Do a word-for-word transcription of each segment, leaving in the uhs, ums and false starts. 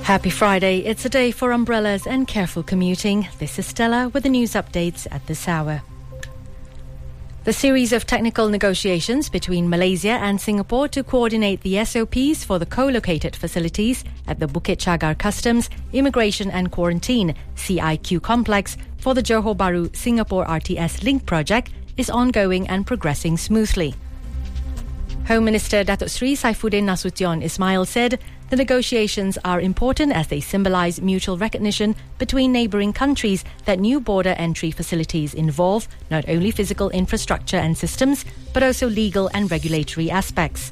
Happy Friday. It's a day for umbrellas and careful commuting. This is Stella with the news updates at this hour. The series of technical negotiations between Malaysia and Singapore to coordinate the S O Ps for the co-located facilities at the Bukit Chagar Customs, Immigration and Quarantine C I Q complex for the Johor Bahru Singapore R T S Link project is ongoing and progressing smoothly. Home Minister Datuk Seri Saifuddin Nasution Ismail said the negotiations are important as they symbolise mutual recognition between neighbouring countries that new border entry facilities involve not only physical infrastructure and systems, but also legal and regulatory aspects.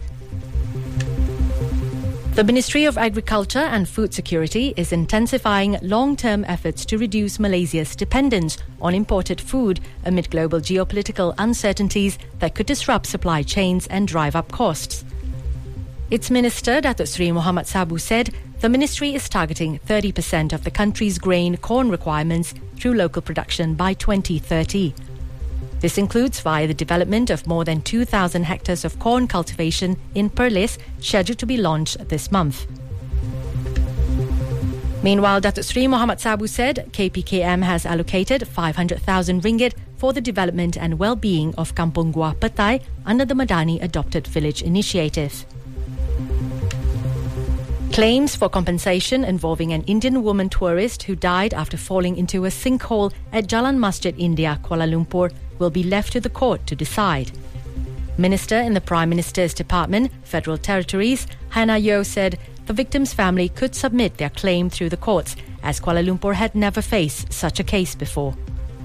The Ministry of Agriculture and Food Security is intensifying long-term efforts to reduce Malaysia's dependence on imported food amid global geopolitical uncertainties that could disrupt supply chains and drive up costs. Its Minister, Datuk Seri Muhammad Sabu, said the ministry is targeting thirty percent of the country's grain corn requirements through local production by twenty thirty. This includes via the development of more than two thousand hectares of corn cultivation in Perlis, scheduled to be launched this month. Meanwhile, Datuk Seri Muhammad Sabu said K P K M has allocated five hundred thousand ringgit for the development and well-being of Kampung Gua Petai under the Madani Adopted Village initiative. Claims for compensation involving an Indian woman tourist who died after falling into a sinkhole at Jalan Masjid India, Kuala Lumpur, will be left to the court to decide. Minister in the Prime Minister's Department, Federal Territories, Hannah Yeoh, said the victim's family could submit their claim through the courts, as Kuala Lumpur had never faced such a case before.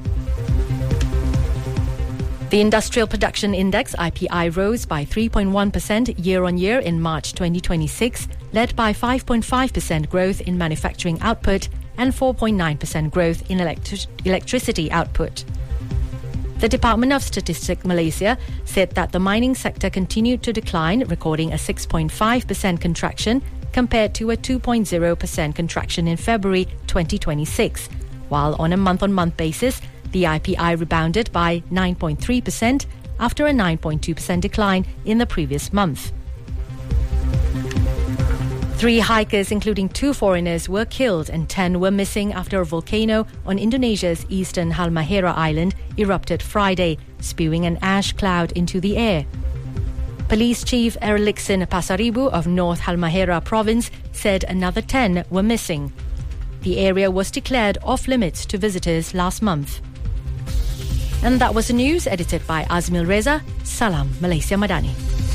The Industrial Production Index, I P I, rose by three point one percent year-on-year in March twenty twenty-six, led by five point five percent growth in manufacturing output and four point nine percent growth in electric- electricity output. The Department of Statistics Malaysia said that the mining sector continued to decline, recording a six point five percent contraction compared to a two point zero percent contraction in February twenty twenty-six, while on a month-on-month basis, the I P I rebounded by nine point three percent after a nine point two percent decline in the previous month. Three hikers, including two foreigners, were killed and ten were missing after a volcano on Indonesia's eastern Halmahera Island erupted Friday, spewing an ash cloud into the air. Police Chief Erlikson Pasaribu of North Halmahera Province said another ten were missing. The area was declared off-limits to visitors last month. And that was the news, edited by Azmil Reza. Salam Malaysia Madani.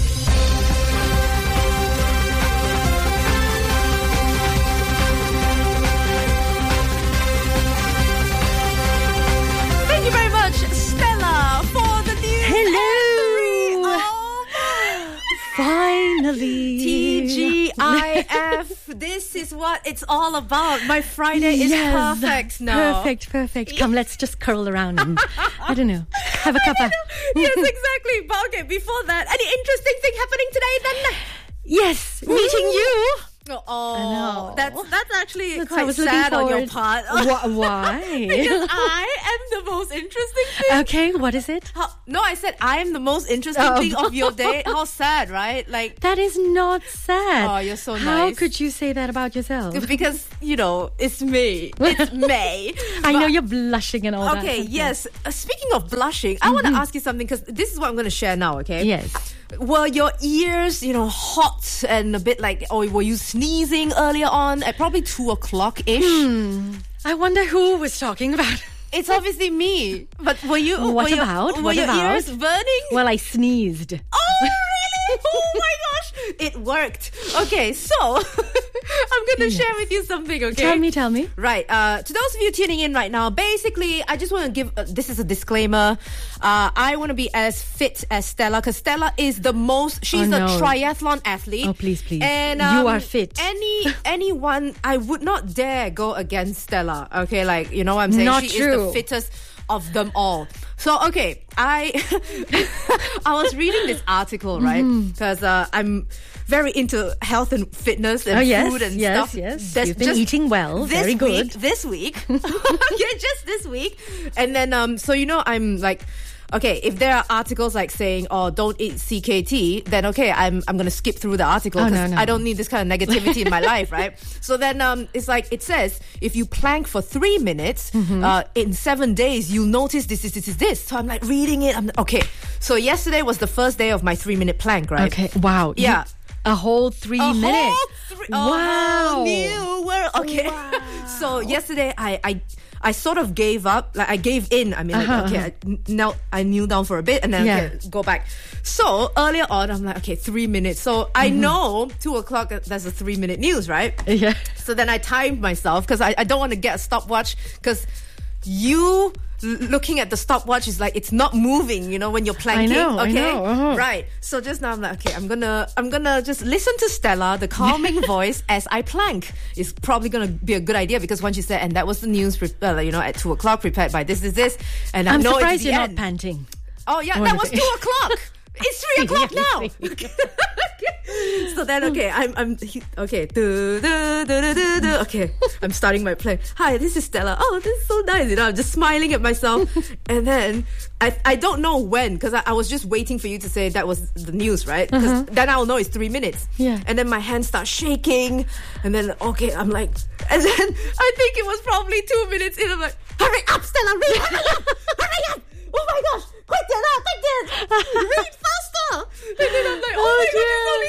Thank you very much, Stella, for the news. Hello. Oh. Finally. T G I F. This is what it's all about. My Friday is Yes. perfect now. Perfect, perfect. Come, let's just curl around and, I don't know, have a cuppa. Yes, exactly. But okay, before that, any interesting thing happening today then? Yes, meeting you. Oh, I know. that's that's actually That's- I quite was looking sad on your forward- part. Wh- Why? Because I am the most interesting thing. Okay, what is it? How, no, I said I am the most interesting Oh. thing of your day. How sad, right? Like, That is not sad. oh, you're so How nice. could you say that about yourself? Because, you know, it's me. It's May. I know But- you're blushing and all that. Okay, yes. Uh, speaking of blushing, I want to ask you something because this is what I'm going to share now, okay? Yes. Were your ears, you know, hot and a bit like, or were you sneezing earlier on at probably two o'clock-ish? Hmm. I wonder who was talking about. It's obviously me. But were you... What were your- about? Were What your about? ears burning? Well, I sneezed. Oh, really? Oh my gosh. It worked. Okay, so I'm going to share with you something, okay? Tell me, tell me. Right. Uh, to those of you tuning in right now, basically, I just want to give, uh, this is a disclaimer. Uh, I want to be as fit as Stella because Stella is the most, she's Oh, a no. triathlon athlete. Oh, please, please. And You um, are fit. Any, anyone, I would not dare go against Stella. Okay, like, you know what I'm saying? Not she true. is the fittest of them all. So, okay, I I was reading this article, right? Because uh, I'm very into health and fitness and Oh, yes, food and yes, stuff. yes. That's You've been just eating well. this Very good. week, this week. Yeah, just this week. And then, um, so, you know, I'm like, okay, if there are articles like saying, "Oh, don't eat C K T," then okay, I'm I'm gonna skip through the article Oh, because no, no. I don't need this kind of negativity in my life, right? So then um, it's like it says if you plank for three minutes Mm-hmm. uh, in seven days, you'll notice this, this, this, this, this. So I'm like reading it. I'm okay. So yesterday was the first day of my three minute plank, right? Okay. Wow. You- Yeah. a whole three A minutes. whole three, a Wow. whole new world. Okay. So yesterday I, I I sort of gave up. Like I gave in. I mean, like, Uh-huh, okay, I kn- knelt, I kneel down for a bit and then Yeah. okay, go back. So earlier on, I'm like, okay, three minutes. So I Mm-hmm. know two o'clock. There's a three minute news, right? Yeah. So then I timed myself because I, I don't want to get a stopwatch because you l- looking at the stopwatch is like it's not moving, you know, when you're planking. know, I okay, know, uh-huh. right. So just now I'm like, okay, I'm gonna I'm gonna just listen to Stella, the calming voice, as I plank. Is probably gonna be a good idea because when she said, and that was the news, pre- uh, you know, at two o'clock, prepared by this, this, this, and I I'm know surprised it's the you're end. not panting. Oh yeah, What that is was it? two o'clock. It's three o'clock now. Yeah, So then, okay, I'm, I'm, he- okay, do, do, do, do, do, do. Okay, I'm starting my play. Hi, this is Stella. Oh, this is so nice. You know, I'm just smiling at myself. And then, I, I don't know when, because I, I was just waiting for you to say that was the news, right? Because then I'll know it's three minutes. Yeah. And then my hands start shaking. And then, okay, I'm like, and then I think it was probably two minutes in. I'm like, hurry up, Stella, read, hurry up, hurry up. Oh my gosh, quick, Stella, quick, read faster. And then I'm like, oh, my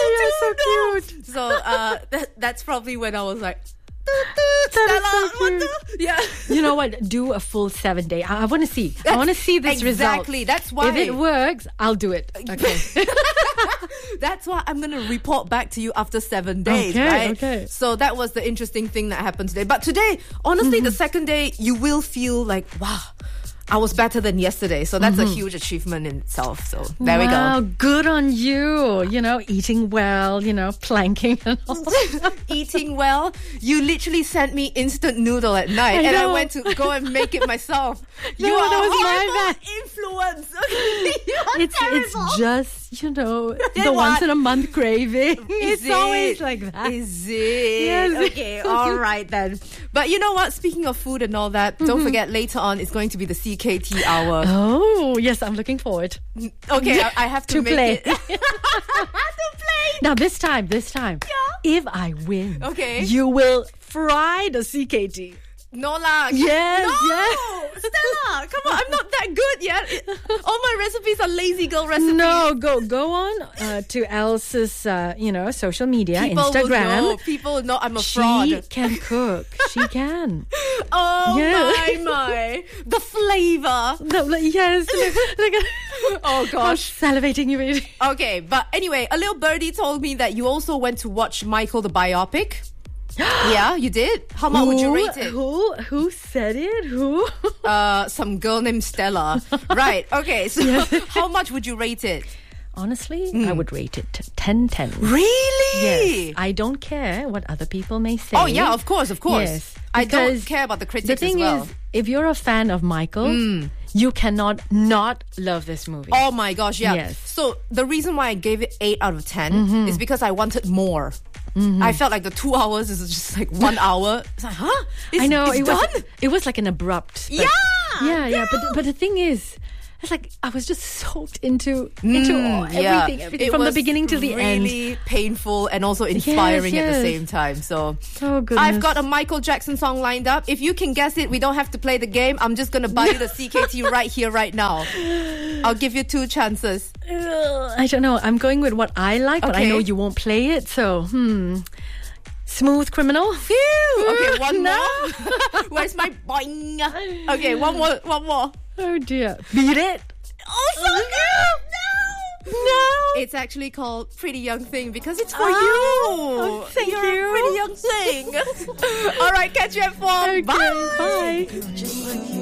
god, it's only two oh two. Oh, So uh, that, that's probably when I was like, That is Stella, so what cute. the? Yeah. You know what? Do a full seven day. I, I want to see. I want to see this result. Exactly. That's why. If it works, I'll do it. Okay. That's why I'm going to report back to you after seven days, Okay, right? okay. So that was the interesting thing that happened today. But today, honestly, Mm-hmm. the second day, you will feel like, wow, I was better than yesterday. So that's a huge achievement in itself. So there wow, we go. good on you. You know, eating well, you know, planking and all. Eating well. You literally sent me instant noodle at night, I and I know. went to go and make it myself. No, you are that a was my horrible bad. influence. you are It's terrible. it's just, you know, Then the once what? in a month craving. Is It's always it? like that. Is it? Yes. Okay, all right then. But you know what? Speaking of food and all that, don't forget later on it's going to be the C K T hour. Oh, yes, I'm looking forward Okay, I, I have to, to make play. it. to play. Now, this time, this time, if I win, Okay. you will fry the C K T. No lah. Yes, no, yes. Stella, come on. I'm not that good yet. All my recipes are lazy girl recipes. No, go go on uh, to Elsa's, uh, you know, social media, People will Instagram. know. People will know I'm a She fraud. can cook. She can. Oh Yeah. my my. The flavor. No, like, yes. Look at- Oh I'm gosh. salivating you. baby. Okay, but anyway, a little birdie told me that you also went to watch Michael the biopic. Yeah, you did. How much would you Who- rate it? Who who said it? Who? Uh, some girl named Stella. Right. Okay. So, how much would you rate it? Honestly, I would rate it ten ten. Really? Yes. I don't care what other people may say. Oh yeah, of course, of course. Yes, I don't because care about the critics The thing as well. is, if you're a fan of Michael, you cannot not love this movie. Oh my gosh, yeah. Yes. So the reason why I gave it eight out of ten is because I wanted more. I felt like the two hours is just like one hour. It's like, huh? It's, I know it's it done? was. It was like an abrupt. but- Yeah, yeah, yeah. But but the thing is, it's like I was just soaked into into all, Mm, yeah. everything, everything It from the was beginning to the end. Really painful and also inspiring at the yes. same time. So Oh, goodness. I've got a Michael Jackson song lined up. If you can guess it, we don't have to play the game. I'm just gonna buy you the C K T right here, right now. I'll give you two chances. Ugh, I don't know. I'm going with what I like, but I Okay. know you won't play it. So hmm, Smooth Criminal. Phew. Okay, one No. more. Where's my boing? Okay, one more. One more. Oh dear, beat it. Oh, so good. No. No. It's actually called Pretty Young Thing because it's for Oh, you. oh, thank You're you. a pretty young thing. All right, catch you at four. Okay, Bye. bye.